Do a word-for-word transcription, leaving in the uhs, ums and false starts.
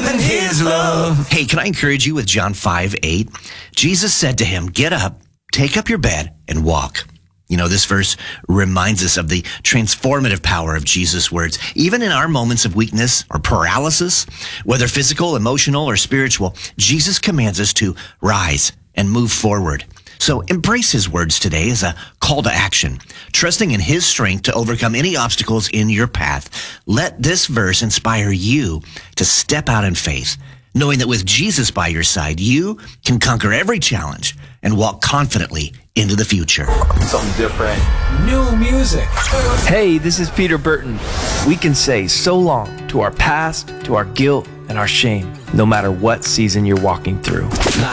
than his love. Hey, can I encourage you with John five eight? Jesus said to him, get up, take up your bed, and walk. You know, this verse reminds us of the transformative power of Jesus' words. Even in our moments of weakness or paralysis, whether physical, emotional, or spiritual, Jesus commands us to rise and move forward. So embrace his words today as a call to action, trusting in his strength to overcome any obstacles in your path. Let this verse inspire you to step out in faith, knowing that with Jesus by your side, you can conquer every challenge and walk confidently into the future. Something different. New music. Hey, this is Peter Burton. We can say so long to our past, to our guilt, and our shame, no matter what season you're walking through.